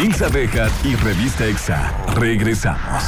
Lindsay Bejar y Revista Exa. Regresamos.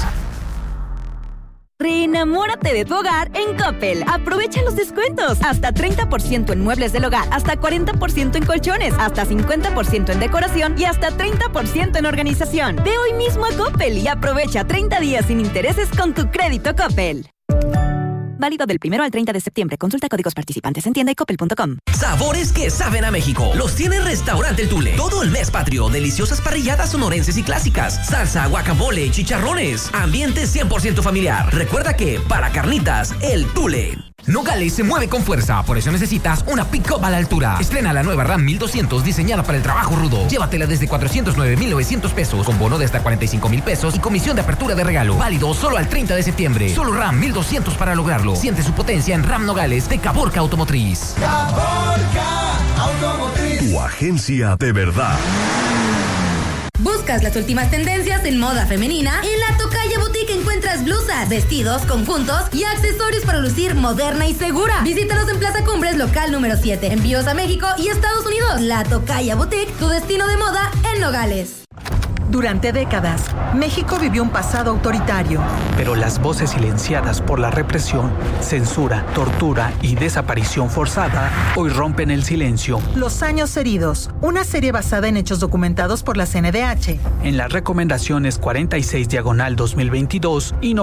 Reenamórate de tu hogar en Coppel. Aprovecha los descuentos. Hasta 30% en muebles del hogar, hasta 40% en colchones, hasta 50% en decoración y hasta 30% en organización. Ve hoy mismo a Coppel y aprovecha 30 días sin intereses con tu crédito Coppel. Válido del 1 al 30 de septiembre. Consulta códigos participantes en tienda y coppel.com. Sabores que saben a México. Los tiene Restaurante El Tule. Todo el mes patrio. Deliciosas parrilladas sonorenses y clásicas. Salsa, guacamole, chicharrones. Ambiente 100% familiar. Recuerda que para carnitas, El Tule. Nogales se mueve con fuerza, por eso necesitas una pick-up a la altura. Estrena la nueva Ram 1200 diseñada para el trabajo rudo. Llévatela desde 409,900 pesos, con bono de hasta 45,000 pesos y comisión de apertura de regalo. Válido solo al 30 de septiembre. Solo Ram 1200 para lograrlo. Siente su potencia en Ram Nogales de Caborca Automotriz. Caborca Automotriz. Tu agencia de verdad. ¿Buscas las últimas tendencias en moda femenina? En La Tocaya Boutique encuentras blusas, vestidos, conjuntos y accesorios para lucir moderna y segura. Visítanos en Plaza Cumbres, local número 7. Envíos a México y Estados Unidos. La Tocaya Boutique, tu destino de moda en Nogales. Durante décadas, México vivió un pasado autoritario. Pero las voces silenciadas por la represión, censura, tortura y desaparición forzada hoy rompen el silencio. Los años heridos, una serie basada en hechos documentados por la CNDH. En las recomendaciones 46/2022 y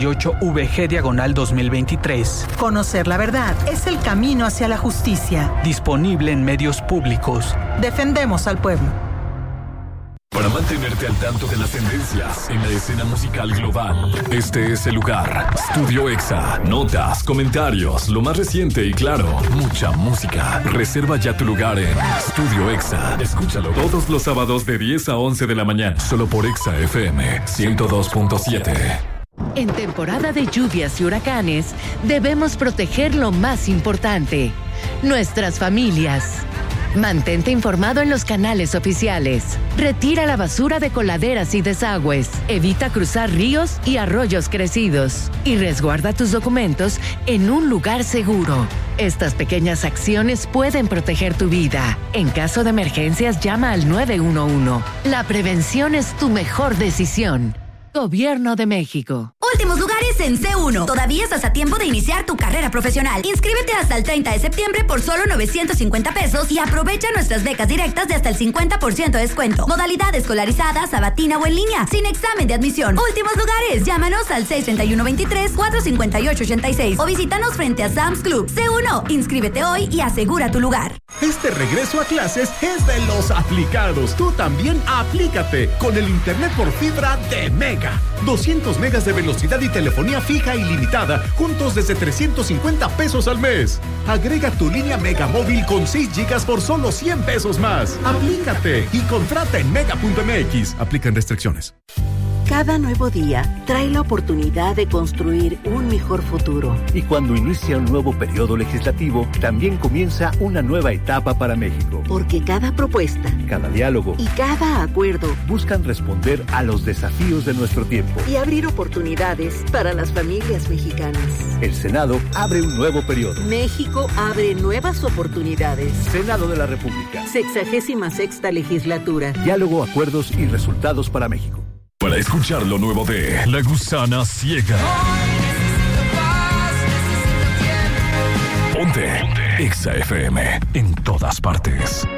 98/VG/2023. Conocer la verdad es el camino hacia la justicia. Disponible en medios públicos. Defendemos al pueblo. Para mantenerte al tanto de las tendencias en la escena musical global, este es el lugar. Studio Exa. Notas, comentarios, lo más reciente y claro, mucha música. Reserva ya tu lugar en Studio Exa. Escúchalo todos los sábados de 10 a 11 de la mañana, solo por Exa FM 102.7. En temporada de lluvias y huracanes, debemos proteger lo más importante: nuestras familias. Mantente informado en los canales oficiales. Retira la basura de coladeras y desagües. Evita cruzar ríos y arroyos crecidos. Y resguarda tus documentos en un lugar seguro. Estas pequeñas acciones pueden proteger tu vida. En caso de emergencias, llama al 911. La prevención es tu mejor decisión. Gobierno de México. Últimos lugares en C1. Todavía estás a tiempo de iniciar tu carrera profesional. Inscríbete hasta el 30 de septiembre por solo 950 pesos y aprovecha nuestras becas directas de hasta el 50% de descuento. Modalidad escolarizada, sabatina o en línea, sin examen de admisión. Últimos lugares. Llámanos al 631-23-458-86 o visítanos frente a Sam's Club. C1. Inscríbete hoy y asegura tu lugar. Este regreso a clases es de los aplicados. Tú también aplícate con el internet por fibra de Mega. 200 megas de velocidad y telefonía fija ilimitada, juntos desde 350 pesos al mes. Agrega tu línea Mega móvil con 6 gigas por solo 100 pesos más. Aplícate y contrata en mega.mx. Aplican restricciones. Cada nuevo día trae la oportunidad de construir un mejor futuro. Y cuando inicia un nuevo periodo legislativo, también comienza una nueva etapa para México. Porque cada propuesta, cada diálogo y cada acuerdo buscan responder a los desafíos de nuestro tiempo y abrir oportunidades para las familias mexicanas. El Senado abre un nuevo periodo. México abre nuevas oportunidades. Senado de la República. 66ª legislatura. Diálogo, acuerdos y resultados para México. Para escuchar lo nuevo de La Gusana Ciega. Ponte Exa FM en todas partes.